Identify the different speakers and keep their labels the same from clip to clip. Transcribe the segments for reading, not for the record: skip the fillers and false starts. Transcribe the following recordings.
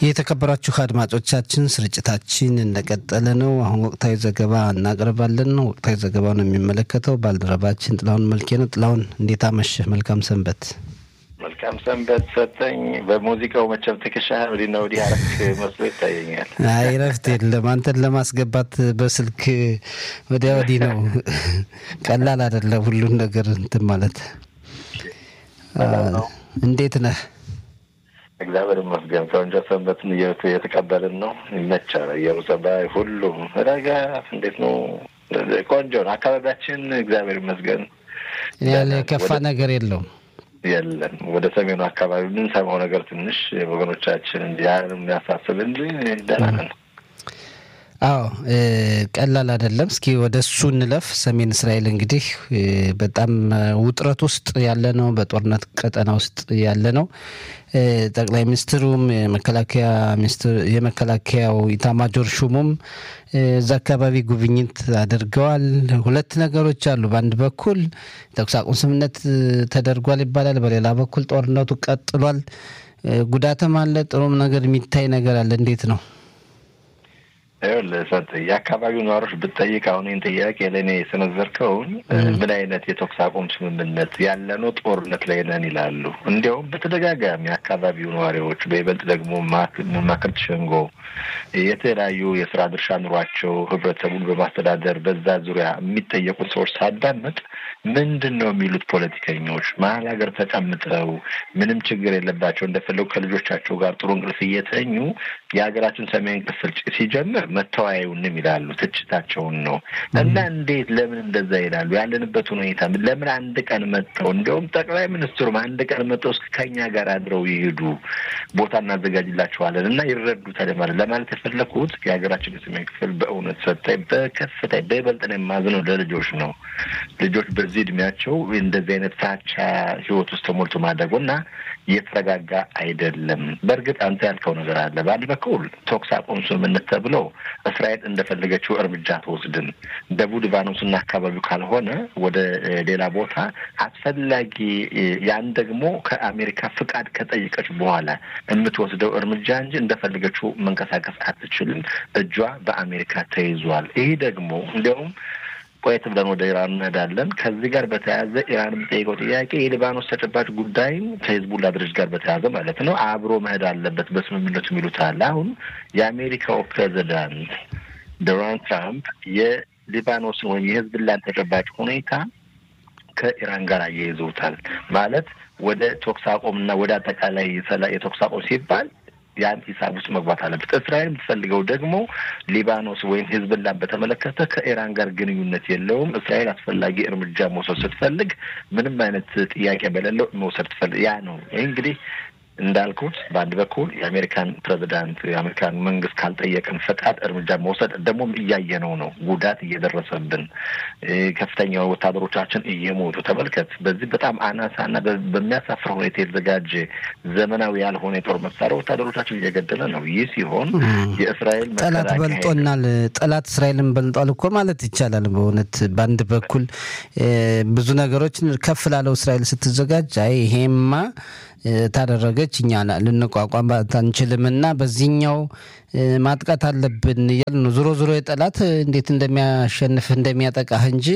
Speaker 1: የተከበራችሁ አድማጮቻችን ስርጭታችን እንደቀጠለ ነው። አሁን ወቅታዊ ዘገባ እናቀርባለን። ወቅታዊ ዘገባውን የሚመለከተው ባልደረባችን ጥላሁን መልኬ ነው። ጥላሁን እንዴት አመሸህ? መልካም ሰንበት።
Speaker 2: መልካም ሰንበት ሰጠኝ። በሙዚቃው መቼም ትከሻህ ወዲና ወዲህ አረክ መስሎ ይታየኛል።
Speaker 1: አይ ረፍት የለም። አንተን ለማስገባት በስልክ ወዲያ ወዲህ ነው። ቀላል አይደለም ሁሉን ነገር እንትን ማለት። እንዴት ነህ?
Speaker 2: እግዚአብሔር ይመስገን። ከወንጀ ሰንበትን እየተቀበልን ነው። ይመቻል። የሩሰባይ ሁሉም ረጋ እንዴት ነው? ቆንጆ ነው አካባቢያችን። እግዚአብሔር ይመስገን።
Speaker 1: ያለ ከፋ ነገር የለውም።
Speaker 2: የለም ወደ ሰሜኑ አካባቢ ምን ሰማው ነገር ትንሽ ወገኖቻችን እንዲያን የሚያሳስብ እንጂ ደህና ነን።
Speaker 1: አዎ ቀላል አይደለም። እስኪ ወደ እሱ እንለፍ። ሰሜን እስራኤል እንግዲህ በጣም ውጥረት ውስጥ ያለ ነው። በጦርነት ቀጠና ውስጥ ያለ ነው። ጠቅላይ ሚኒስትሩም የመከላከያው ኢታማጆር ሹሙም እዛ አካባቢ ጉብኝት አድርገዋል። ሁለት ነገሮች አሉ። በአንድ በኩል ተኩስ አቁም ስምምነት ተደርጓል ይባላል። በሌላ በኩል ጦርነቱ ቀጥሏል። ጉዳትም አለ፣ ጥሩም ነገር የሚታይ ነገር አለ። እንዴት ነው?
Speaker 2: የአካባቢው ነዋሪዎች ብትጠይቅ አሁን ይህን ጥያቄ ለእኔ የሰነዘርከውን ምን አይነት የተኩስ አቁም ስምምነት ያለ ነው? ጦርነት ላይ ነን ይላሉ። እንዲያውም በተደጋጋሚ የአካባቢው ነዋሪዎች በይበልጥ ደግሞ መማክርት ሸንጎ የተለያዩ የስራ ድርሻ ኑሯቸው ህብረተሰቡን በማስተዳደር በዛ ዙሪያ የሚጠየቁት ሰዎች ሳዳምጥ ምንድን ነው የሚሉት ፖለቲከኞች መሀል ሀገር ተቀምጠው ምንም ችግር የለባቸው እንደፈለጉ ከልጆቻቸው ጋር ጥሩ እንቅልፍ እየተኙ የሀገራችን ሰሜን ክፍል ሲጀምር መተወያዩንም ይላሉ። ትችታቸውን ነው እና እንዴት ለምን እንደዛ ይላሉ? ያለንበት ሁኔታ ለምን አንድ ቀን መጥተው እንዲያውም ጠቅላይ ሚኒስትሩም አንድ ቀን መጥተው እስከ ከኛ ጋር አድረው ይሄዱ ቦታ እናዘጋጅላቸዋለን እና ይረዱታል ለማለት የፈለኩት የሀገራችን የሰሜን ክፍል በእውነት ሰጣይ በከፍታ በይበልጥ ነው የማዝነው ለልጆች ነው። ልጆች በዚህ እድሜያቸው እንደዚህ አይነት ፍራቻ ህይወት ውስጥ ተሞልቶ ማደጉና የተረጋጋ አይደለም። በእርግጥ አንተ ያልከው ነገር አለ። በአንድ በኩል ተኩስ አቁም ስምምነት ተብሎ እስራኤል እንደፈለገችው እርምጃ ተወስድን ደቡብ ሊባኖስና አካባቢው ካልሆነ ወደ ሌላ ቦታ አስፈላጊ ያን ደግሞ ከአሜሪካ ፍቃድ ከጠየቀች በኋላ የምትወስደው እርምጃ እንጂ እንደፈለገችው መንቀሳቀስ አትችልም። እጇ በአሜሪካ ተይዟል። ይሄ ደግሞ እንዲያውም ቆየት ብለን ወደ ኢራን እንሄዳለን። ከዚህ ጋር በተያያዘ ኢራን የምጠይቀው ጥያቄ የሊባኖስ ተጨባጭ ጉዳይም ከሂዝቡላ ድርጅት ጋር በተያያዘ ማለት ነው አብሮ መሄድ አለበት በስምምነቱ የሚሉት አለ። አሁን የአሜሪካው ፕሬዚዳንት ዶናልድ ትራምፕ የሊባኖስን ወይም የሂዝቡላን ተጨባጭ ሁኔታ ከኢራን ጋር አያይዘውታል። ማለት ወደ ተኩስ አቁምና ወደ አጠቃላይ የተኩስ አቁም ሲባል ያን ሂሳብ ውስጥ መግባት አለበት። እስራኤል የምትፈልገው ደግሞ ሊባኖስ ወይም ሂዝቡላን በተመለከተ ከኢራን ጋር ግንኙነት የለውም። እስራኤል አስፈላጊ እርምጃ መውሰድ ስትፈልግ ምንም አይነት ጥያቄ በሌለው መውሰድ ትፈልግ ያ ነው። ይህ እንግዲህ እንዳልኩት በአንድ በኩል የአሜሪካን ፕሬዚዳንት የአሜሪካን መንግስት ካልጠየቅን ፈቃድ እርምጃ መውሰድ ደግሞ እያየነው ነው። ጉዳት እየደረሰብን ከፍተኛ ወታደሮቻችን እየሞቱ ተመልከት። በዚህ በጣም አናሳና በሚያሳፍር ሁኔታ የተዘጋጀ ዘመናዊ ያልሆነ የጦር መሳሪያ ወታደሮቻችን እየገደለ ነው። ይህ ሲሆን የእስራኤል
Speaker 1: ጠላት በልጦናል። ጠላት እስራኤልን በልጧል እኮ ማለት ይቻላል። በእውነት በአንድ በኩል ብዙ ነገሮችን ከፍ ላለው እስራኤል ስትዘጋጅ አይ ይሄማ ታደረገች እኛ ልንቋቋም አንችልምና በዚህኛው ማጥቃት አለብን እያልን ነው። ዞሮ ዞሮ የጠላት እንዴት እንደሚያሸንፍ እንደሚያጠቃህ እንጂ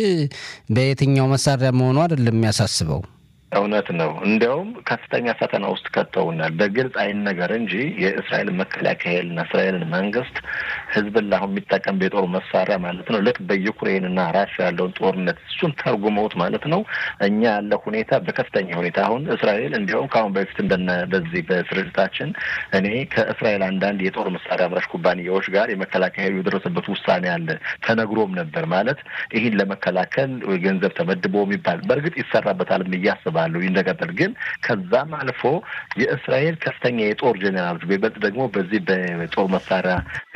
Speaker 1: በየትኛው መሳሪያ መሆኑ አይደለም የሚያሳስበው።
Speaker 2: እውነት ነው። እንዲያውም ከፍተኛ ፈተና ውስጥ ከተውናል። በግልጽ አይን ነገር እንጂ የእስራኤል መከላከያና እስራኤልን መንግስት ህዝብን አሁን የሚጠቀም የጦር መሳሪያ ማለት ነው ልክ በዩክሬንና ራሽያ ያለውን ጦርነት እሱን ተርጉመውት ማለት ነው እኛ ያለ ሁኔታ በከፍተኛ ሁኔታ አሁን እስራኤል እንዲያውም ከአሁን በፊት በዚህ በስርጭታችን እኔ ከእስራኤል አንዳንድ የጦር መሳሪያ አምራች ኩባንያዎች ጋር የመከላከያ የደረሰበት ውሳኔ አለ ተነግሮም ነበር። ማለት ይህን ለመከላከል ገንዘብ ተመድቦ የሚባል በእርግጥ ይሰራበታል እያስባል ባሉ እንደቀጠል ግን ከዛም አልፎ የእስራኤል ከፍተኛ የጦር ጄኔራሎች በይበልጥ ደግሞ በዚህ በጦር መሳሪያ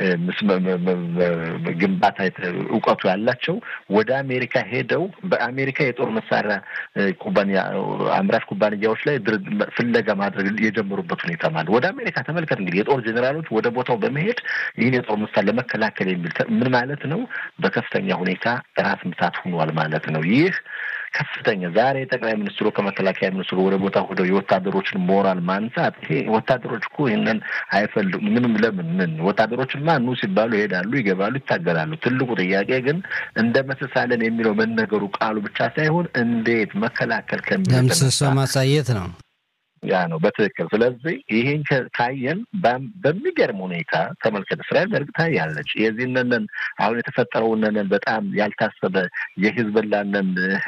Speaker 2: ግንባታ እውቀቱ ያላቸው ወደ አሜሪካ ሄደው በአሜሪካ የጦር መሳሪያ አምራች ኩባንያዎች ላይ ፍለጋ ማድረግ የጀመሩበት ሁኔታ ማለት ወደ አሜሪካ ተመልከት። እንግዲህ የጦር ጄኔራሎች ወደ ቦታው በመሄድ ይህን የጦር መሳሪያ ለመከላከል የሚል ምን ማለት ነው በከፍተኛ ሁኔታ ራስ ምታት ሆኗል ማለት ነው። ይህ ከፍተኛ ዛሬ ጠቅላይ ሚኒስትሩ ከመከላከያ ሚኒስትሩ ወደ ቦታ ሄደው የወታደሮችን ሞራል ማንሳት ይሄ ወታደሮች እኮ ይሄንን አይፈልጉም። ምንም ለምን ወታደሮችን ማኑ ሲባሉ ይሄዳሉ፣ ይገባሉ፣ ይታገላሉ። ትልቁ ጥያቄ ግን እንደመሰሳለን የሚለው መነገሩ ቃሉ ብቻ ሳይሆን እንዴት መከላከል
Speaker 1: ለምስሶ ማሳየት ነው።
Speaker 2: ያ ነው በትክክል። ስለዚህ ይሄን ካየን በሚገርም ሁኔታ ተመልከተ እስራኤል በእርግጥ ያለች የዚህንን አሁን የተፈጠረውን በጣም ያልታሰበ የሂዝቦላህን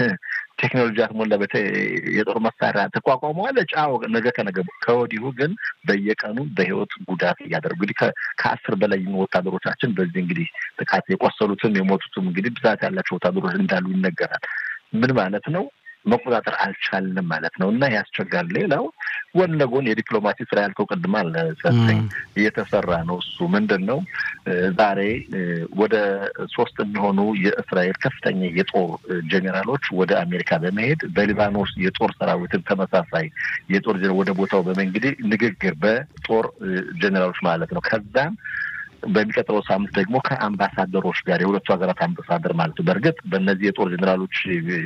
Speaker 2: ቴክኖሎጂ አትሞላ የጦር መሳሪያ ተቋቋመዋለች። አዎ ነገ ከነገ ከወዲሁ ግን በየቀኑ በህይወት ጉዳት እያደረጉ እንግዲህ ከ10 በላይ ወታደሮቻችን በዚህ እንግዲህ ጥቃት የቆሰሉትም የሞቱትም እንግዲህ ብዛት ያላቸው ወታደሮች እንዳሉ ይነገራል። ምን ማለት ነው? መቆጣጠር አልቻልንም ማለት ነው እና ያስቸጋል። ሌላው ጎን ለጎን የዲፕሎማሲ ስራ ያልከው ቅድም አለ ሰጠኝ እየተሰራ ነው። እሱ ምንድነው? ዛሬ ወደ 3 የሚሆኑ የእስራኤል ከፍተኛ የጦር ጄኔራሎች ወደ አሜሪካ በመሄድ በሊባኖስ የጦር ሰራዊትን ተመሳሳይ የጦር ወደ ቦታው በመንገድ ንግግር በጦር ጄኔራሎች ማለት ነው። ከዛም በሚቀጥለው ሳምንት ደግሞ ከአምባሳደሮች ጋር የሁለቱ ሀገራት አምባሳደር ማለት ነው። በእርግጥ በእነዚህ የጦር ጄኔራሎች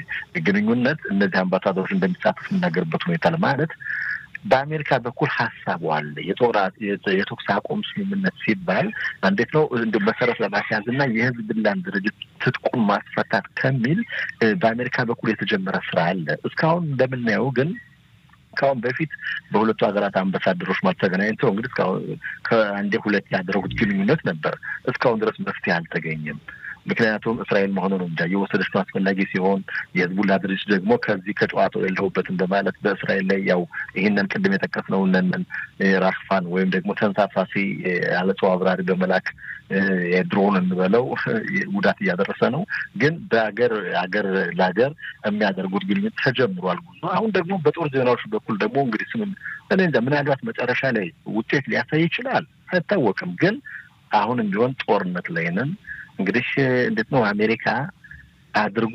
Speaker 2: ግንኙነት እነዚህ አምባሳደሮች እንደሚሳተፉ የምናገርበት ሁኔታ ለማለት በአሜሪካ በኩል ሀሳቡ አለ። የተኩስ አቁም ስምምነት ሲባል እንዴት ነው እንደ መሰረት ለማስያዝና የህዝብላን ድርጅት ትጥቁን ማስፈታት ከሚል በአሜሪካ በኩል የተጀመረ ስራ አለ። እስካሁን እንደምናየው ግን ካሁን በፊት በሁለቱ ሀገራት አምባሳደሮች ማለት ተገናኝተው እንግዲህ ከአንዴ ሁለት ያደረጉት ግንኙነት ነበር። እስካሁን ድረስ መፍትሄ አልተገኘም። ምክንያቱም እስራኤል መሆኑን እንጃ የወሰደች ነው አስፈላጊ ሲሆን የህዝቡላ ድርጅት ደግሞ ከዚህ ከጨዋታው የለሁበትም በማለት በእስራኤል ላይ ያው ይህንን ቅድም የጠቀስነው እነን ራክፋን ወይም ደግሞ ተንሳፋፊ ያለ ሰው አብራሪ በመላክ የድሮን እንበለው ጉዳት እያደረሰ ነው። ግን በአገር ለሀገር የሚያደርጉት ግንኙነት ተጀምሯል ጉዞ። አሁን ደግሞ በጦር ጄኔራሎች በኩል ደግሞ እንግዲህ እኔ እንጃ ምናልባት መጨረሻ ላይ ውጤት ሊያሳይ ይችላል አይታወቅም። ግን አሁንም ቢሆን ጦርነት ላይ ነን። እንግዲህ እንዴት ነው አሜሪካ አድርጉ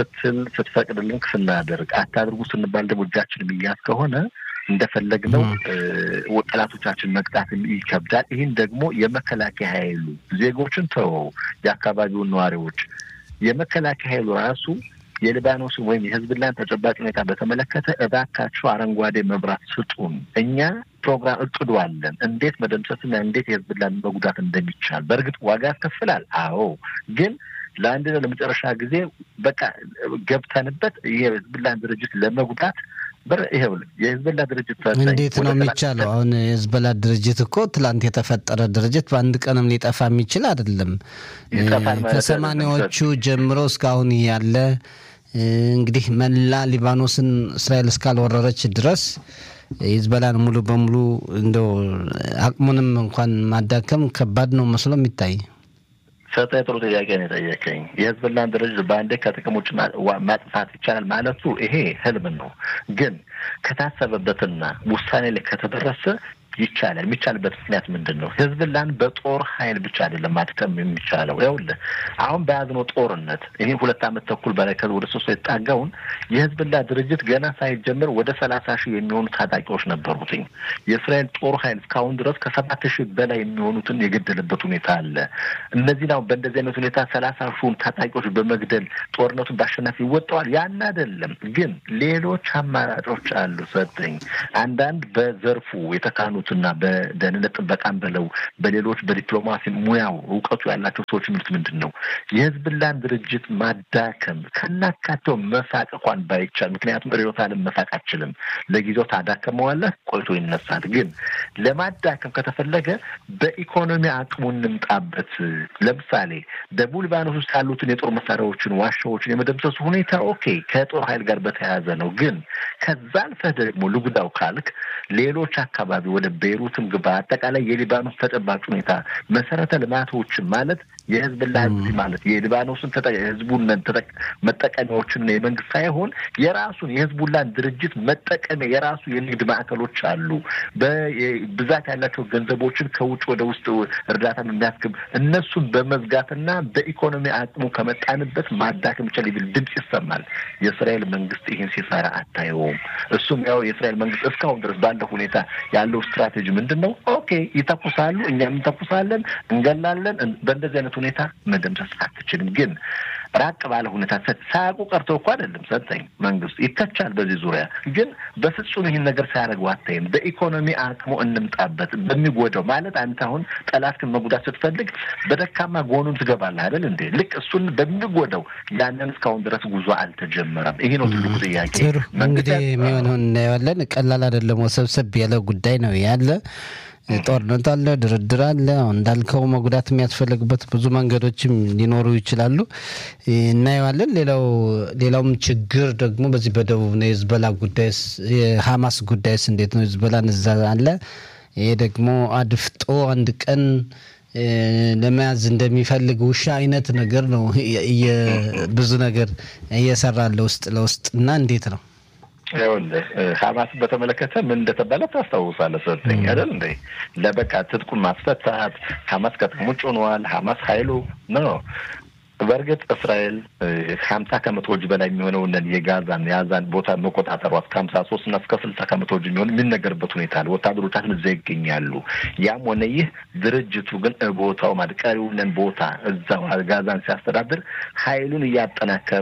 Speaker 2: ስትፈቅድልን ስናደርግ አታድርጉ ስንባል ደግሞ እጃችን የሚያዝ ከሆነ እንደፈለግነው ጠላቶቻችን መቅጣት ይከብዳል። ይህን ደግሞ የመከላከያ ኃይሉ ዜጎችን ተወው የአካባቢውን ነዋሪዎች የመከላከያ ኃይሉ ራሱ የሊባኖስ ወይም የህዝብላን ተጨባጭ ሁኔታ በተመለከተ እባካችሁ አረንጓዴ መብራት ስጡን፣ እኛ ፕሮግራም እቅዱ አለን እንዴት መደምሰስና እንዴት የህዝብላን መጉዳት እንደሚቻል። በእርግጥ ዋጋ ያስከፍላል። አዎ ግን ለአንድ ለመጨረሻ ጊዜ በቃ ገብተንበት የህዝብላን ድርጅት ለመጉዳት ይሄውልህ የህዝብላ ድርጅት
Speaker 1: እንዴት ነው የሚቻለው? አሁን የህዝብላ ድርጅት እኮ ትላንት የተፈጠረ ድርጅት በአንድ ቀንም ሊጠፋ የሚችል አይደለም። ከሰማኒያዎቹ ጀምሮ እስካሁን ያለ እንግዲህ መላ ሊባኖስን እስራኤል እስካልወረረች ድረስ የህዝብላን ሙሉ በሙሉ እንደው አቅሙንም እንኳን ማዳከም ከባድ ነው መስሎ የሚታይ
Speaker 2: ሰጠኝ። ጥሩ ጥያቄ ነው የጠየቀኝ። የህዝብላን ድርጅት በአንዴ ከጥቅም ውጭ ማጥፋት ይቻላል ማለቱ ይሄ ህልም ነው። ግን ከታሰበበትና ውሳኔ ላይ ከተደረሰ ይቻላል። የሚቻልበት ምክንያት ምንድን ነው? ህዝብላን በጦር ኃይል ብቻ አይደለም ማጥቃት የሚቻለው። ይኸውልህ አሁን በያዝነው ጦርነት ይሄ 2 ዓመት ተኩል በላይ ወደ 3 የተጣጋውን የህዝብላ ድርጅት ገና ሳይጀምር ወደ 30,000 የሚሆኑ ታጣቂዎች ነበሩትኝ። የእስራኤል ጦር ኃይል እስካሁን ድረስ ከ7,000 በላይ የሚሆኑትን የገደለበት ሁኔታ አለ። እነዚህ ነው በእንደዚህ አይነት ሁኔታ 30,000 ታጣቂዎች በመግደል ጦርነቱን በአሸናፊ ይወጣዋል? ያን አይደለም። ግን ሌሎች አማራጮች አሉ። ሰጠኝ አንዳንድ በዘርፉ የተካኑ እና በደህንነት ጥበቃን በለው በሌሎች በዲፕሎማሲ ሙያው እውቀቱ ያላቸው ሰዎች ምንድን ነው የህዝብላን ድርጅት ማዳከም ከናካቴው መሳቅ እንኳን ባይቻል፣ ምክንያቱም ርዕዮተ ዓለም መሳቅ አችልም። ለጊዜው ታዳከመዋለህ፣ ቆይቶ ይነሳል። ግን ለማዳከም ከተፈለገ በኢኮኖሚ አቅሙ እንምጣበት። ለምሳሌ ደቡብ ሊባኖስ ውስጥ ያሉትን የጦር መሳሪያዎችን ዋሻዎችን የመደምሰሱ ሁኔታ ኦኬ ከጦር ኃይል ጋር በተያያዘ ነው። ግን ከዛ አልፈህ ደግሞ ልጉዳው ካልክ ሌሎች አካባቢ ወደ ቤይሩትም ግባ አጠቃላይ የሊባኖስ ተጨባጭ ሁኔታ መሰረተ ልማቶችን ማለት የህዝብላ ማለት የሊባኖስን ህዝቡን መጠቀሚያዎችን የመንግስት ሳይሆን የራሱን የህዝቡላን ድርጅት መጠቀሚያ የራሱ የንግድ ማዕከሎች አሉ። በብዛት ያላቸው ገንዘቦችን ከውጭ ወደ ውስጥ እርዳታ የሚያስገብ እነሱን በመዝጋትና በኢኮኖሚ አቅሙ ከመጣንበት ማዳከም ይችላል የሚል ድምጽ ይሰማል። የእስራኤል መንግስት ይህን ሲሰራ አታየውም። እሱም ያው የእስራኤል መንግስት እስካሁን ድረስ ባለው ሁኔታ ያለው ስትራቴጂ ምንድነው? ኦኬ ይተኩሳሉ፣ እኛም እንተኩሳለን፣ እንገላለን። በእንደዚህ አይነት ሁኔታ መደምሰስ አትችልም። ግን ራቅ ባለ ሁኔታ ሳያውቁ ቀርተው እኮ አይደለም ሰጠኝ መንግስት ይተቻል በዚህ ዙሪያ ግን በፍጹም ይህን ነገር ሳያደርጉ አታይም በኢኮኖሚ አቅሙ እንምጣበት በሚጎዳው ማለት አንተ አሁን ጠላትክን መጉዳት ስትፈልግ በደካማ ጎኑን ትገባለህ አይደል እንዴ ልክ እሱን በሚጎዳው ያንን እስካሁን ድረስ ጉዞ አልተጀመረም ይሄ ነው ትልቁ ጥያቄ
Speaker 1: እንግዲህ የሚሆነው እናያለን ቀላል አይደለም ወሰብሰብ ያለ ጉዳይ ነው ያለ ጦርነት አለ ድርድር አለ እንዳልከው መጉዳት የሚያስፈልግበት ብዙ መንገዶችም ሊኖሩ ይችላሉ እናየዋለን ሌላውም ችግር ደግሞ በዚህ በደቡብ ነው የህዝቦላ ጉዳይስ የሐማስ ጉዳይስ እንዴት ነው ህዝቦላን እዛ አለ ይሄ ደግሞ አድፍጦ አንድ ቀን ለማያዝ እንደሚፈልግ ውሻ አይነት ነገር ነው ብዙ ነገር እየሰራለ ውስጥ ለውስጥ እና እንዴት ነው
Speaker 2: ሐማስ በተመለከተ ምን እንደተባለ ታስታውሳለህ ሰጠኝ አይደል እንዴ ለበቃ ትጥቁን ማስፈታት ሐማስ ከጥቅሙ ጮኗል ሐማስ ኃይሉ ነው በርግጥ እስራኤል 50 ከመቶዎች በላይ የሚሆነው የጋዛን ቦታ መቆጣጠሯት ከ53 እና እስከ 60 ከመቶዎች የሚሆን የሚነገርበት ሁኔታ አለ ወታደሮቻችን እዛ ይገኛሉ ያም ሆነ ይህ ድርጅቱ ግን ቦታው ማድቀሪውን ቦታ እዛው ጋዛን ሲያስተዳድር ኃይሉን እያጠናከረ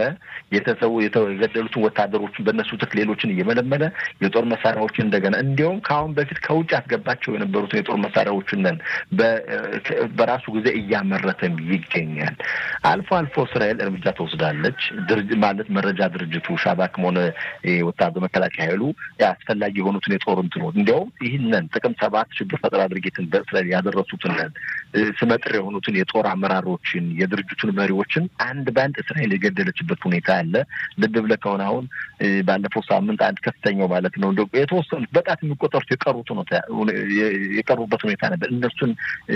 Speaker 2: የተገደሉትን ወታደሮችን በእነሱ ትክ ሌሎችን እየመለመለ የጦር መሳሪያዎችን እንደገና እንዲያውም ከአሁን በፊት ከውጭ ያስገባቸው የነበሩትን የጦር መሳሪያዎችን በራሱ ጊዜ እያመረተም ይገኛል አልፎ እስራኤል እርምጃ ተወስዳለች ማለት መረጃ ድርጅቱ ሻባክም ሆነ ወታደር መከላከያ ኃይሉ አስፈላጊ የሆኑትን የጦር እንትኖች እንዲያውም ይህንን ጥቅም 7 ሽብር ፈጠራ ድርጊትን በእስራኤል ያደረሱትን ስመጥር የሆኑትን የጦር አመራሮችን የድርጅቱን መሪዎችን አንድ ባንድ እስራኤል የገደለችበት ሁኔታ አለ ልብ ብለህ ከሆነ አሁን ባለፈው ሳምንት አንድ ከፍተኛው ማለት ነው እንደው የተወሰኑት በጣት የሚቆጠሩት የቀሩበት ሁኔታ ነበር እነሱን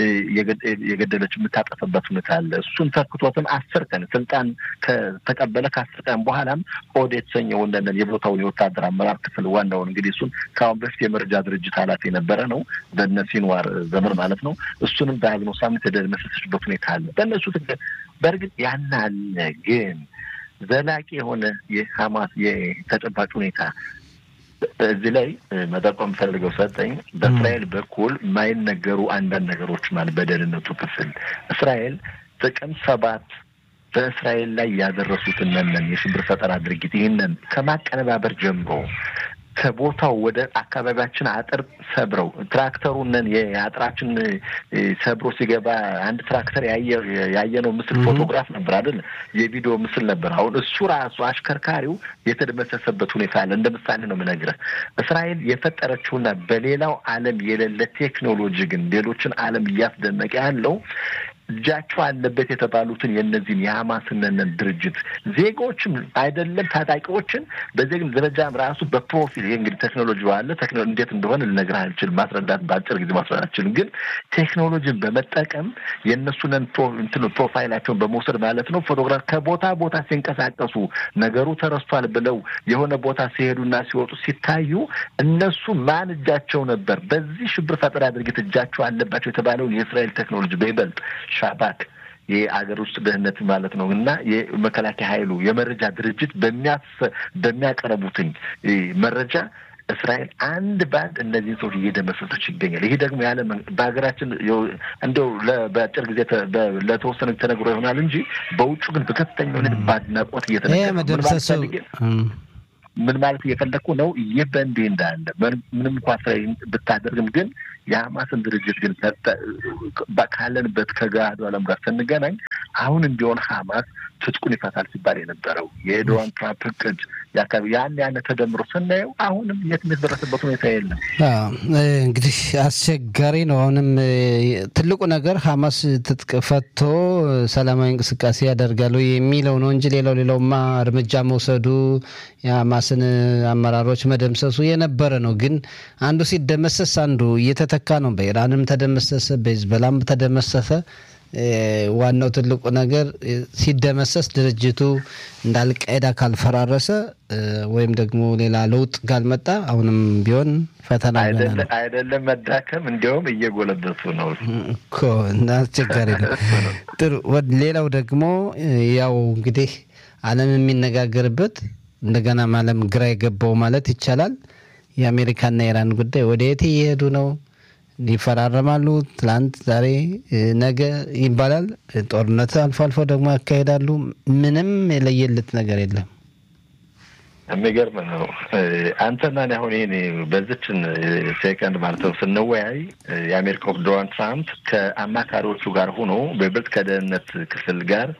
Speaker 2: የገደለች የምታጠፈበት ሁኔታ አለ እሱን ተክቶትም 10 ቀን ስልጣን ከተቀበለ ከ10 ቀን በኋላም ኦድ የተሰኘው እንደነን የቦታውን የወታደር አመራር ክፍል ዋናውን እንግዲህ እሱን ካሁን በፊት የመረጃ ድርጅት ኃላፊ የነበረ ነው በነሲንዋር ዘመን ማለት ነው እሱንም በያዝነው ሳምንት የተደመሰሰችበት ሁኔታ አለ በእነሱ በርግጥ ያን አለ ግን ዘላቂ የሆነ የሐማስ የተጨባጭ ሁኔታ እዚህ ላይ መጠቆም ፈልገው ሰጠኝ በእስራኤል በኩል ማይነገሩ አንዳንድ ነገሮች ማለት በደህንነቱ ክፍል እስራኤል ጥቅም 7 በእስራኤል ላይ ያደረሱትን የሽብር ፈጠራ ድርጊት ይህንን ከማቀነባበር ጀምሮ ከቦታው ወደ አካባቢያችን አጥር ሰብረው ትራክተሩን የአጥራችን ሰብሮ ሲገባ አንድ ትራክተር ያየነው ምስል ፎቶግራፍ ነበር አይደል የቪዲዮ ምስል ነበር አሁን እሱ ራሱ አሽከርካሪው የተደመሰሰበት ሁኔታ አለ እንደምሳሌ ነው የምነግርህ እስራኤል የፈጠረችውና በሌላው ዓለም የሌለ ቴክኖሎጂ ግን ሌሎችን ዓለም እያስደነቀ ያለው እጃቸው አለበት የተባሉትን የነዚህን የሐማስን ድርጅት ዜጎችም አይደለም ታጣቂዎችን በዜግም ደረጃ ራሱ በፕሮፊል እንግዲህ ቴክኖሎጂ አለ እንዴት እንደሆነ ልነግርህ አልችልም ማስረዳት ባጭር ጊዜ ማስረዳት አልችልም ግን ቴክኖሎጂን በመጠቀም የነሱን ፕሮፋይላቸውን በመውሰድ ማለት ነው ፎቶግራፍ ከቦታ ሲንቀሳቀሱ ነገሩ ተረስቷል ብለው የሆነ ቦታ ሲሄዱና ሲወጡ ሲታዩ እነሱ ማን እጃቸው ነበር በዚህ ሽብር ፈጠራ ድርጊት እጃቸው አለባቸው የተባለውን የእስራኤል ቴክኖሎጂ በይበልጥ ሻባክ የአገር ውስጥ ደህንነት ማለት ነው እና የመከላከያ ኃይሉ የመረጃ ድርጅት በሚያቀርቡትኝ መረጃ እስራኤል አንድ ባንድ እነዚህ ሰዎች እየደመሰሰች ይገኛል ይሄ ደግሞ ያለ በአገራችን እንደው በአጭር ጊዜ ለተወሰነ ተነግሮ ይሆናል እንጂ በውጭ ግን በከፍተኛ ሁኔታ ባድናቆት እየተነገረ ምን ማለት እየፈለኩ ነው ይህ በእንዲህ እንዳለ ምንም እንኳን ብታደርግም ግን የሐማስን ድርጅት ግን ካለንበት ከጋዱ ዓለም ጋር ስንገናኝ አሁንም ቢሆን ሐማስ ትጥቁን ይፈታል ሲባል የነበረው የዶናልድ ትራምፕ እቅድ ያን ተደምሮ ስናየው አሁንም የት የሚደረስበት ሁኔታ የለም
Speaker 1: እንግዲህ አስቸጋሪ ነው አሁንም ትልቁ ነገር ሐማስ ትጥቅ ፈቶ ሰላማዊ እንቅስቃሴ ያደርጋሉ የሚለው ነው እንጂ ሌላውማ እርምጃ መውሰዱ የሐማስን አመራሮች መደምሰሱ የነበረ ነው ግን አንዱ ሲደመሰስ አንዱ እየተተካ ነው በኢራንም ተደመሰሰ በሂዝቦላም ተደመሰሰ ዋናው ትልቁ ነገር ሲደመሰስ ድርጅቱ እንዳልቀዳ ካልፈራረሰ ወይም ደግሞ ሌላ ለውጥ ካልመጣ አሁንም ቢሆን ፈተና
Speaker 2: አይደለም መዳከም እንዲያውም እየጎለበቱ ነው
Speaker 1: እኮ እና አስቸጋሪ ነው ጥሩ ሌላው ደግሞ ያው እንግዲህ ዓለም የሚነጋገርበት እንደገና ዓለም ግራ የገባው ማለት ይቻላል የአሜሪካና ኢራን ጉዳይ ወደ የት እየሄዱ ነው ይፈራረማሉ። ትላንት ዛሬ ነገ ይባላል። ጦርነት አልፎ አልፎ ደግሞ ያካሄዳሉ። ምንም የለየለት ነገር የለም።
Speaker 2: የሚገርም ነው። አንተና እኔ አሁን ይሄን በዚችን ሴከንድ ማለት ነው ስንወያይ የአሜሪካው ዶናልድ ትራምፕ ከአማካሪዎቹ ጋር ሆኖ በብልጥ ከደህንነት ክፍል ጋር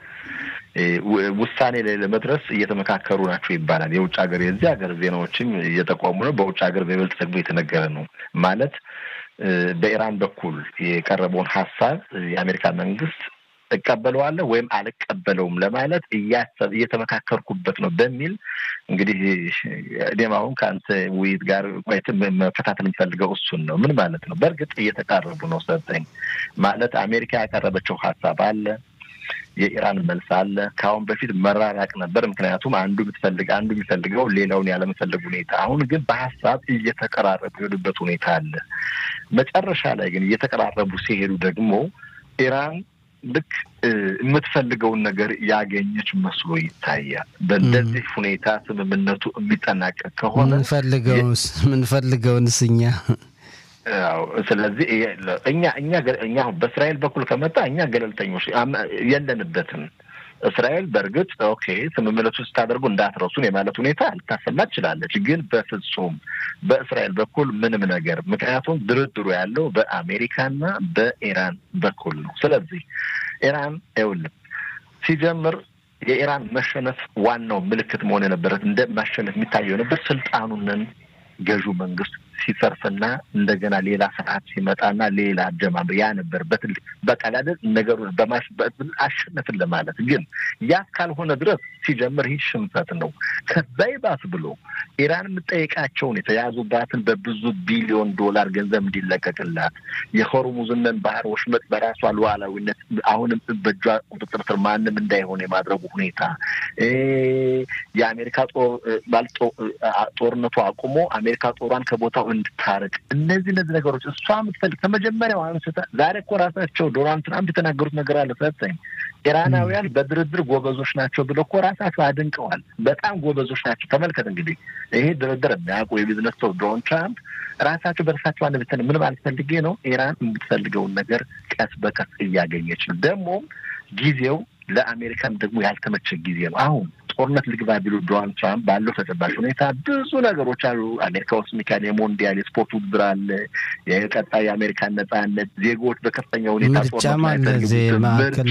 Speaker 2: ውሳኔ ላይ ለመድረስ እየተመካከሩ ናቸው ይባላል። የውጭ ሀገር የዚህ ሀገር ዜናዎችም እየጠቆሙ ነው። በውጭ ሀገር በብልጥ ደግሞ የተነገረ ነው ማለት በኢራን በኩል የቀረበውን ሀሳብ የአሜሪካ መንግስት እቀበለዋለሁ ወይም አልቀበለውም ለማለት እየተመካከርኩበት ነው በሚል እንግዲህ እኔም አሁን ከአንተ ውይይት ጋር ቆይተን መከታተል የምፈልገው እሱን ነው። ምን ማለት ነው? በእርግጥ እየተቃረቡ ነው ሰጠኝ ማለት አሜሪካ ያቀረበችው ሀሳብ አለ፣ የኢራን መልስ አለ። ከአሁን በፊት መራራቅ ነበር፣ ምክንያቱም አንዱ የሚፈልገው ሌላውን ያለመፈለግ ሁኔታ። አሁን ግን በሀሳብ እየተቀራረቡ የሄዱበት ሁኔታ አለ። መጨረሻ ላይ ግን እየተቀራረቡ ሲሄዱ ደግሞ ኢራን ልክ የምትፈልገውን ነገር ያገኘች መስሎ ይታያል። በእንደዚህ ሁኔታ ስምምነቱ የሚጠናቀቅ ከሆነ ምንፈልገውንስ እኛ ስለዚህ እኛ በእስራኤል በኩል ከመጣ እኛ ገለልተኞች የለንበትም። እስራኤል በእርግጥ ኦኬ ስምምነቱ ስታደርጉ እንዳትረሱን የማለት ሁኔታ ልታሰማ ትችላለች። ግን በፍጹም በእስራኤል በኩል ምንም ነገር ምክንያቱም ድርድሩ ያለው በአሜሪካና በኢራን በኩል ነው። ስለዚህ ኢራን ይኸውልህ ሲጀምር የኢራን መሸነፍ ዋናው ምልክት መሆን የነበረት እንደ ማሸነፍ የሚታየው ነበር ስልጣኑንን ገዢው መንግስት ሲሰርፍና እንደገና ሌላ ስርዓት ሲመጣና ሌላ አጀማመር ያ ነበር በትልቅ በቃላደ ነገሩን በማሽበል አሸነፍን ለማለት ግን ያ ካልሆነ ድረስ ሲጀምር ይህ ሽንፈት ነው። ከዛ ይባስ ብሎ ኢራን የምትጠይቃቸውን የተያዙባትን በብዙ ቢሊዮን ዶላር ገንዘብ እንዲለቀቅላት የሆርሙዝን ባህር ወሽመጥ በራሷ ሉዓላዊነት አሁንም በእጇ ቁጥጥር ስር ማንም እንዳይሆን የማድረጉ ሁኔታ የአሜሪካ ጦርነቱ አቁሞ አሜሪካ ጦሯን ከቦታው እንድታርቅ እነዚህ ነገሮች እሷ የምትፈልግ ከመጀመሪያው አንስታ ዛሬ እኮ ራሳቸው ዶናልድ ትራምፕ የተናገሩት ነገር አለ ሰጠኝ ኢራናውያን በድርድር ጎበዞች ናቸው ብለው እኮ ራሳቸው አድንቀዋል። በጣም ጎበዞች ናቸው። ተመልከት እንግዲህ ይሄ ድርድር የሚያውቁ የቢዝነስ ሰው ዶናልድ ትራምፕ ራሳቸው በራሳቸው አንብተን ምን ማለት ፈልጌ ነው ኢራን የምትፈልገውን ነገር ቀስ በቀስ እያገኘች ነው። ደግሞ ጊዜው ለአሜሪካን ደግሞ ያልተመቸ ጊዜ ነው። አሁን ጦርነት ልግባ ቢሉ ዶናልድ ትራምፕ ባለው ተጨባጭ ሁኔታ ብዙ ነገሮች አሉ። አሜሪካ ውስጥ ሚካኤል የሞንዲያል የስፖርት ውድድር አለ። የቀጣይ የአሜሪካን ነጻነት ዜጎች በከፍተኛ ሁኔታ ምርጫ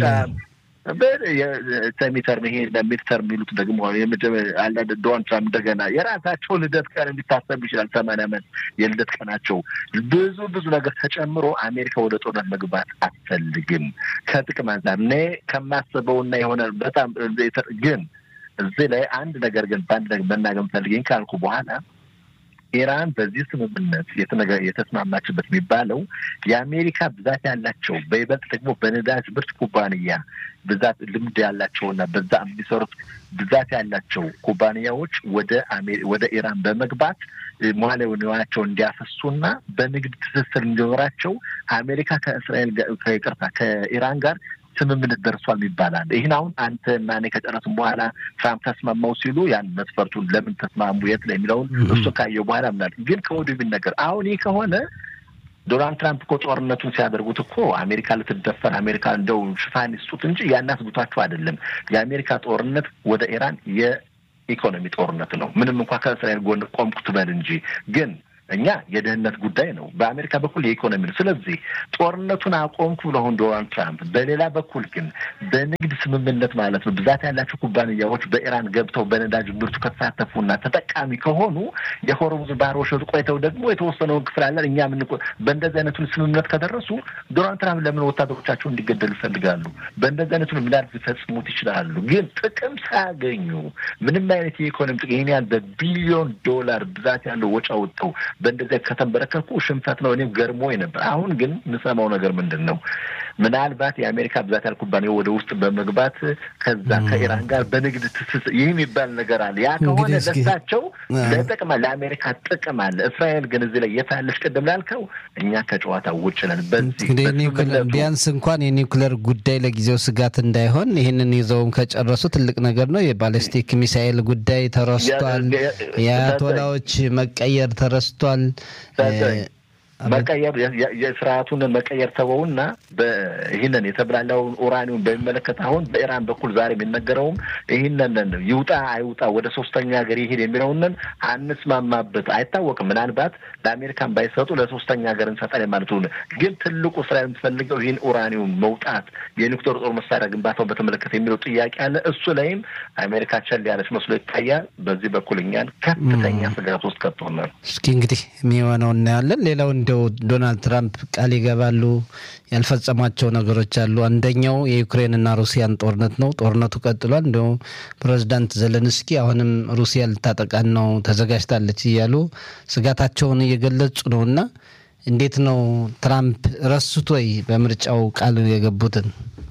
Speaker 2: ሰሚተር ይሄ ለሚድተር የሚሉት ደግሞ ዶናልድ ትራምፕ እንደገና የራሳቸው ልደት ቀን እንዲታሰብ ይችላል። 80 ዓመት የልደት ቀናቸው ብዙ ነገር ተጨምሮ አሜሪካ ወደ ጦርነት መግባት አትፈልግም። ከጥቅም አንጻር እኔ ከማስበውና የሆነ በጣም ግን እዚህ ላይ አንድ ነገር ግን በአንድ ነገር መናገር ፈልገኝ ካልኩ በኋላ ኢራን በዚህ ስምምነት የተስማማችበት የሚባለው የአሜሪካ ብዛት ያላቸው በይበልጥ ደግሞ በነዳጅ ምርት ኩባንያ ብዛት ልምድ ያላቸውና በዛ የሚሰሩት ብዛት ያላቸው ኩባንያዎች ወደ ኢራን በመግባት መዋዕለ ንዋያቸው እንዲያፈሱና በንግድ ትስስር እንዲኖራቸው አሜሪካ ከኢራን ጋር ስምምነት ደርሷል ይባላል። ይሄን አሁን አንተ እና እኔ ከጨረስን በኋላ ትራምፕ ተስማማው ሲሉ ያን መስፈርቱን ለምን ተስማሙ የት ላይ የሚለውን እሱ ካየው በኋላ ምናምን ግን ከወዲሁ ቢነገር አሁን ይሄ ከሆነ ዶናልድ ትራምፕ እኮ ጦርነቱን ሲያደርጉት እኮ አሜሪካ ልትደፈር አሜሪካ እንደው ሽፋን ይስጡት እንጂ ያናስቡታቸው አይደለም። የአሜሪካ ጦርነት ወደ ኢራን የኢኮኖሚ ጦርነት ነው። ምንም እንኳን ከእስራኤል ጎን ቆምኩ ትበል እንጂ ግን እኛ የደህንነት ጉዳይ ነው። በአሜሪካ በኩል የኢኮኖሚ ነው። ስለዚህ ጦርነቱን አቆምኩ ብለውን ዶናልድ ትራምፕ በሌላ በኩል ግን በንግድ ስምምነት ማለት ነው ብዛት ያላቸው ኩባንያዎች በኢራን ገብተው በነዳጅ ምርቱ ከተሳተፉና ተጠቃሚ ከሆኑ የሆርሙዝ ባህር ወሽመጥ ቆይተው ደግሞ የተወሰነውን ክፍል አለ እኛ ምን በእንደዚህ አይነቱ ስምምነት ከደረሱ ዶናልድ ትራምፕ ለምን ወታደሮቻቸው እንዲገደሉ ይፈልጋሉ? በእንደዚህ አይነቱ ምላድ ሊፈጽሙት ይችላሉ። ግን ጥቅም ሳያገኙ ምንም አይነት የኢኮኖሚ ጥቅም ይሄን ያህል በቢሊዮን ዶላር ብዛት ያለው ወጪ አውጥተው በእንደዚህ ከተንበረከኩ ሽንፈት ነው። እኔም ገርሞኝ ነበር። አሁን ግን የምሰማው ነገር ምንድን ነው? ምናልባት የአሜሪካ ብዛት ያለ ኩባንያ ወደ ውስጥ በመግባት ከዛ ከኢራን ጋር በንግድ ትስስር ይህ የሚባል ነገር አለ። ያ ከሆነ ለሳቸው ለጥቅም ለአሜሪካ ጥቅም አለ። እስራኤል ግን እዚህ ላይ የታለች ቅድም ላልከው እኛ ከጨዋታ ውጭ ነን። በዚህ
Speaker 1: ቢያንስ እንኳን የኒውክሌር ጉዳይ ለጊዜው ስጋት እንዳይሆን ይህንን ይዘውም ከጨረሱ ትልቅ ነገር ነው። የባሊስቲክ ሚሳኤል ጉዳይ ተረስቷል። የአያቶላዎች መቀየር ተረስቷል።
Speaker 2: መቀየር የስርዓቱን መቀየር ተወውና በይህንን የተብላላውን ኡራኒውን በሚመለከት አሁን በኢራን በኩል ዛሬ የሚነገረውም ይህንን ይውጣ አይውጣ ወደ ሶስተኛ ሀገር ይሄድ የሚለውን አንስማማበት አይታወቅም። ምናልባት ለአሜሪካን ባይሰጡ ለሶስተኛ ሀገር እንሰጣለን ማለት ነው። ግን ትልቁ እስራኤል የምትፈልገው ይህን ኡራኒውን መውጣት የኒውክሌር ጦር መሳሪያ ግንባታውን በተመለከተ የሚለው ጥያቄ አለ። እሱ ላይም አሜሪካ ቸል ያለች መስሎ ይታያል። በዚህ በኩል እኛን ከፍተኛ ስጋት ውስጥ ከተውናል።
Speaker 1: እስኪ እንግዲህ የሚሆነው እናያለን። ሌላው እንደው ዶናልድ ትራምፕ ቃል ይገባሉ፣ ያልፈጸሟቸው ነገሮች አሉ። አንደኛው የዩክሬንና ሩሲያን ጦርነት ነው። ጦርነቱ ቀጥሏል። እንደው ፕሬዝዳንት ዘለንስኪ አሁንም ሩሲያ ልታጠቃን ነው ተዘጋጅታለች እያሉ ስጋታቸውን እየገለጹ ነውና እንዴት ነው ትራምፕ ረሱት ወይ በምርጫው ቃል የገቡትን?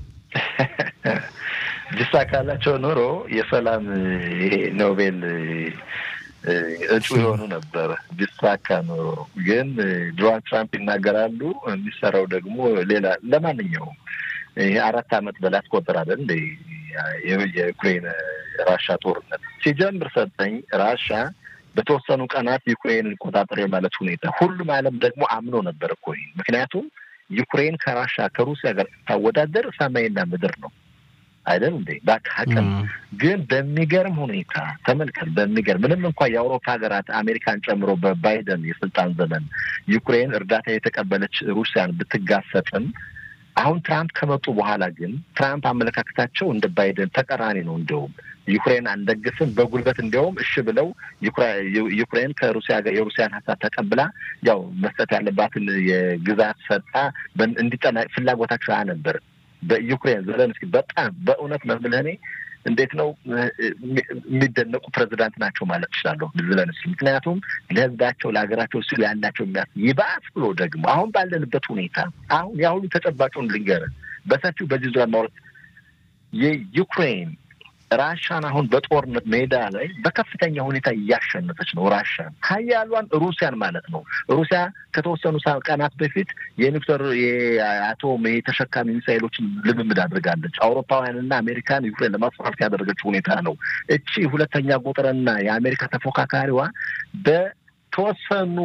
Speaker 2: ቢሳካላቸው ኖሮ የሰላም ኖቤል እጩ የሆኑ ነበር። ቢሳካ ኖሮ ግን ዶናልድ ትራምፕ ይናገራሉ፣ የሚሰራው ደግሞ ሌላ። ለማንኛውም ይሄ 4 ዓመት በላይ አስቆጠረ አይደል እንደ የዩክሬን ራሻ ጦርነት ሲጀምር ሰጠኝ ራሻ በተወሰኑ ቀናት ዩክሬን ሊቆጣጠር የማለት ሁኔታ ሁሉም ዓለም ደግሞ አምኖ ነበር እኮ። ምክንያቱም ዩክሬን ከራሻ ከሩሲያ ጋር ታወዳደር ሰማይና ምድር ነው አይደል እንዴ? ባካቀም ግን በሚገርም ሁኔታ ተመልከት። በሚገርም ምንም እንኳን የአውሮፓ ሀገራት አሜሪካን ጨምሮ በባይደን የስልጣን ዘመን ዩክሬን እርዳታ የተቀበለች ሩሲያን ብትጋፈጥም አሁን ትራምፕ ከመጡ በኋላ ግን ትራምፕ አመለካከታቸው እንደ ባይደን ተቃራኒ ነው። እንደውም ዩክሬን አንደግፍም በጉልበት እንደውም እሺ ብለው ዩክሬን ከሩሲያ ጋር የሩሲያን ሀሳብ ተቀብላ ያው መስጠት ያለባትን የግዛት ሰጣ እንዲጠና ፍላጎታቸው ነበር። በዩክሬን ዘለንስኪ በጣም በእውነት መምልህኔ እንዴት ነው የሚደነቁ ፕሬዝዳንት ናቸው ማለት እችላለሁ ዘለንስኪ። ምክንያቱም ለህዝባቸው ለሀገራቸው ሲሉ ያላቸው ይባስ ብሎ ደግሞ አሁን ባለንበት ሁኔታ አሁን ያሁሉ ተጨባጭውን ልንገርህ በሰፊው በዚህ ዙሪያ ማውራት የዩክሬን ራሻን አሁን በጦርነት ሜዳ ላይ በከፍተኛ ሁኔታ እያሸነፈች ነው። ራሻን ሀያሏን ሩሲያን ማለት ነው። ሩሲያ ከተወሰኑ ቀናት በፊት የኒውክሌር የአቶም ተሸካሚ ሚሳይሎችን ልምምድ አድርጋለች። አውሮፓውያንና አሜሪካን ዩክሬን ለማስፈራራት ያደረገችው ሁኔታ ነው። እቺ ሁለተኛ ቁጥርና የአሜሪካ ተፎካካሪዋ በተወሰኑ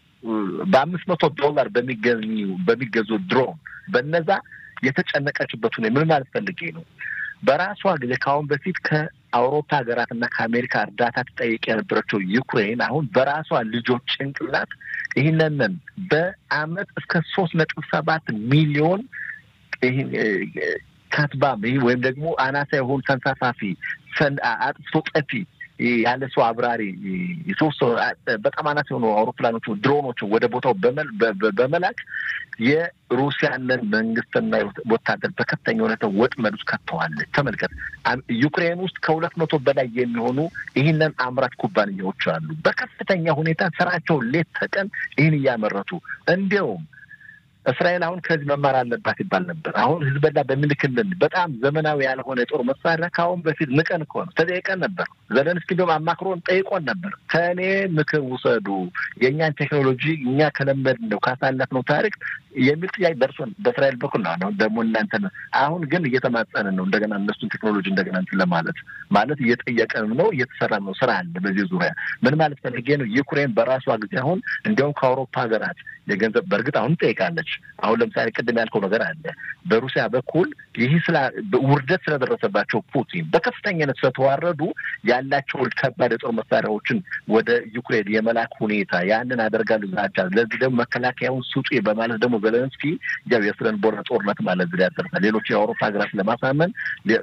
Speaker 2: $500 በሚገዙ ድሮን በነዛ የተጨነቀችበት ሁኔታ ምን ማለት ፈልጌ ነው። በራሷ ጊዜ ከአሁን በፊት ከአውሮፓ ሀገራትና ከአሜሪካ እርዳታ ትጠይቅ የነበረችው ዩክሬን አሁን በራሷ ልጆች ጭንቅላት ይህንን በአመት እስከ 3.7 ሚሊዮን ካትባም ወይም ደግሞ አናሳ የሆኑ ተንሳፋፊ አጥፍቶ ጠፊ ያለ ሰው አብራሪ የተወሰኑ በጣም አናሳ የሆኑ አውሮፕላኖች ድሮኖች ወደ ቦታው በመላክ የሩሲያንን መንግስትና ወታደር በከፍተኛ ሁኔታ ወጥመድ ውስጥ ከተዋል። ተመልከት። ዩክሬን ውስጥ ከ200 በላይ የሚሆኑ ይህንን አምራች ኩባንያዎች አሉ። በከፍተኛ ሁኔታ ስራቸው ሌት ተቀን ይህን እያመረቱ እንዲያውም እስራኤል አሁን ከዚህ መማር አለባት ይባል ነበር። አሁን ህዝበላ በሚልክልን በጣም ዘመናዊ ያልሆነ የጦር መሳሪያ ካሁን በፊት ንቀን እኮ ነው ተጠይቀን ነበር። ዘለንስኪ ደግሞ አማክሮን ጠይቆን ነበር። ከእኔ ምክር ውሰዱ፣ የእኛን ቴክኖሎጂ እኛ ከለመድነው ካሳለፍነው ታሪክ የሚል ጥያቄ ደርሶን በእስራኤል በኩል ነው። ደግሞ እናንተ አሁን ግን እየተማጸንን ነው እንደገና እነሱን ቴክኖሎጂ እንደገና እንትን ማለት እየጠየቀን ነው። እየተሰራ ነው ስራ አለ በዚህ ዙሪያ። ምን ማለት ፈልጌ ነው ዩክሬን በራሷ ጊዜ አሁን እንዲያውም ከአውሮፓ ሀገራት የገንዘብ በእርግጥ አሁን ጠይቃለች። አሁን ለምሳሌ ቅድም ያልከው ነገር አለ። በሩሲያ በኩል ይህ ውርደት ስለደረሰባቸው ፑቲን በከፍተኛነት ስለተዋረዱ ያላቸውን ከባድ የጦር መሳሪያዎችን ወደ ዩክሬን የመላክ ሁኔታ ያንን አደርጋሉ ዛቻ። ለዚህ ደግሞ መከላከያውን ስጡ በማለት ደግሞ ዘለንስኪ ያው የስለንቦር ጦርነት ማለት ዝሪያ ያደርሳል። ሌሎች የአውሮፓ ሀገራት ለማሳመን